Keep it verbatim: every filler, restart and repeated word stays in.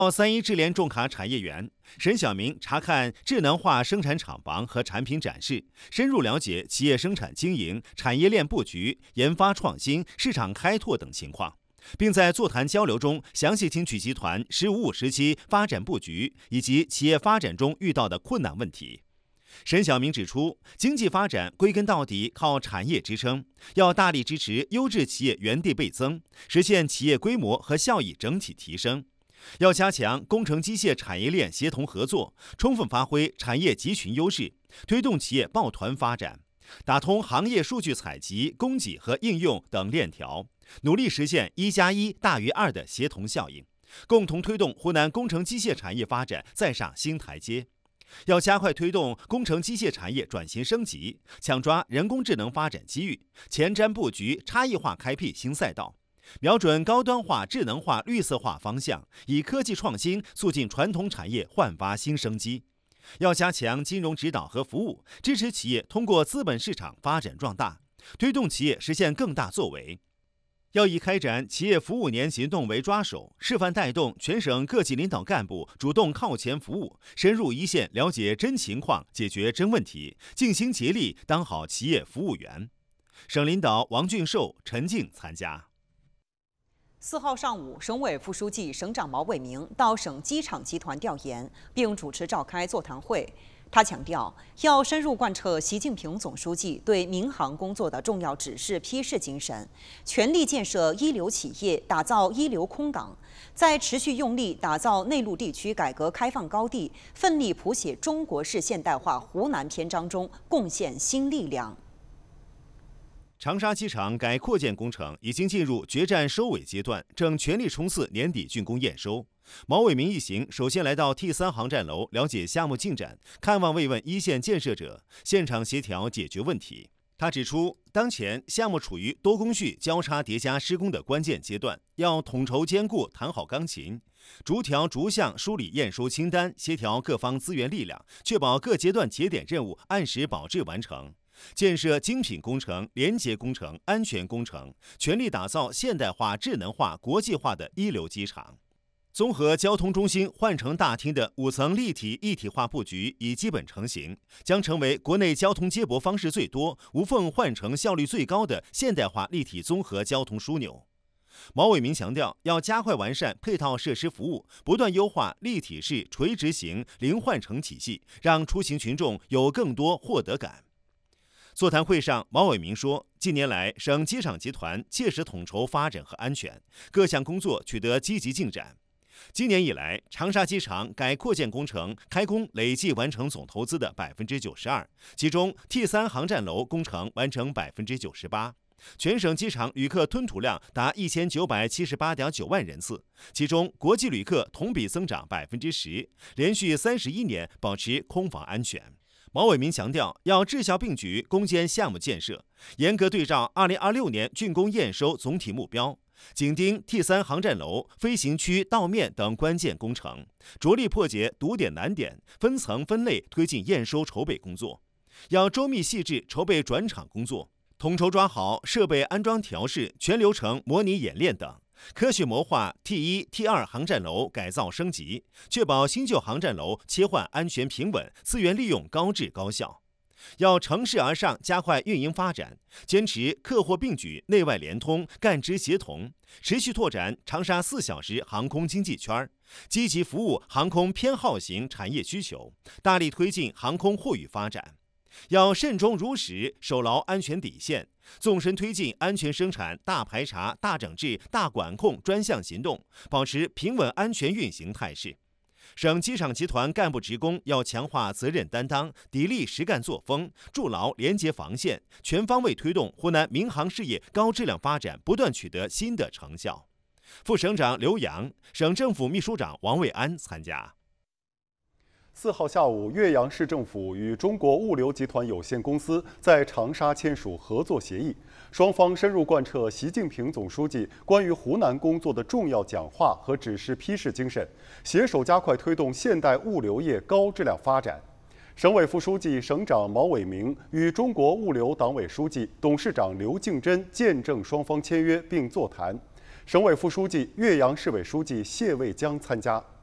三一智联重卡产业园，沈晓明查看智能化生产厂房和产品展示，深入了解企业生产经营、产业链布局、研发创新、市场开拓等情况，并在座谈交流中详细听取集团“十五五”时期发展布局以及企业发展中遇到的困难问题。沈晓明指出，经济发展归根到底靠产业支撑，要大力支持优质企业原地倍增，实现企业规模和效益整体提升。要加强工程机械产业链协同合作，充分发挥产业集群优势，推动企业抱团发展，打通行业数据采集、供给和应用等链条，努力实现一加一大于二的协同效应，共同推动湖南工程机械产业发展再上新台阶。要加快推动工程机械产业转型升级，抢抓人工智能发展机遇，前瞻布局差异化开辟新赛道。瞄准高端化、智能化、绿色化方向，以科技创新促进传统产业焕发新生机。要加强金融指导和服务，支持企业通过资本市场发展壮大，推动企业实现更大作为。要以开展企业服务年行动为抓手，示范带动全省各级领导干部主动靠前服务，深入一线了解真情况，解决真问题，尽心竭力当好企业服务员。省领导王俊寿、陈静参加。 四号上午，省委副书记、省长毛伟明到省机场集团调研，并主持召开座谈会。他强调，要深入贯彻习近平总书记对民航工作的重要指示批示精神，全力建设一流企业，打造一流空港，在持续用力打造内陆地区改革开放高地，奋力谱写中国式现代化湖南篇章中贡献新力量。 长沙机场改扩建工程已经进入决战收尾阶段，正全力冲刺年底竣工验收。毛伟明一行首先来到 T 三航站楼了解项目进展，看望慰问一线建设者，现场协调解决问题。他指出，当前项目处于多工序交叉叠加施工的关键阶段，要统筹兼顾，弹好钢琴，逐条逐项梳理验收清单，协调各方资源力量，确保各阶段节点任务按时保质完成。建设精品工程、廉洁工程、安全工程，全力打造现代化、智能化、国际化的一流机场。综合交通中心换乘大厅的五层立体一体化布局已基本成型，将成为国内交通接驳方式最多、无缝换乘效率最高的现代化立体综合交通枢纽。毛伟明强调，要加快完善配套设施服务，不断优化立体式垂直型零换乘体系，让出行群众有更多获得感。座谈会上，毛伟明说，近年来，省机场集团切实统筹发展和安全，各项工作取得积极进展。今年以来，长沙机场改扩建工程开工累计完成总投资的百分之九十二，其中 T 三航站楼工程完成百分之九十八。全省机场旅客吞吐量达一千九百七十八点九万人次，其中国际旅客同比增长百分之十，连续三十一年保持空防安全。毛伟明强调，要治效并举攻坚项目建设，严格对照二零二六年竣工验收总体目标，紧盯 T 三航站楼、飞行区道面等关键工程，着力破解堵点难点，分层分类推进验收筹备工作。要周密细致筹备转场工作，统筹抓好设备安装调试、全流程模拟演练等，科学谋划 T 一、T 二航站楼改造升级，确保新旧航站楼切换安全平稳，资源利用高质高效。要乘势而上，加快运营发展，坚持客货并举、内外联通、干支协同，持续拓展长沙四小时航空经济圈，积极服务航空偏好型产业需求，大力推进航空货运发展。要慎终如始，守牢安全底线，纵深推进安全生产大排查、大整治、大管控专项行动，保持平稳安全运行态势。省机场集团干部职工要强化责任担当，砥砺实干作风，筑牢廉洁防线，全方位推动湖南民航事业高质量发展不断取得新的成效。副省长刘洋、省政府秘书长王卫安参加。 四号下午，岳阳市政府与中国物流集团有限公司在长沙签署合作协议，双方深入贯彻习近平总书记关于湖南工作的重要讲话和指示批示精神，携手加快推动现代物流业高质量发展。省委副书记、省长毛伟明与中国物流党委书记、董事长刘敬珍见证双方签约并座谈，省委副书记、岳阳市委书记谢卫江参加。